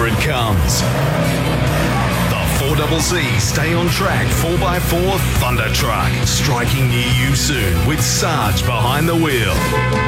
Here it comes. The 4CC Stay on Track 4x4 Thunder Truck, striking near you soon with Sarge behind the wheel.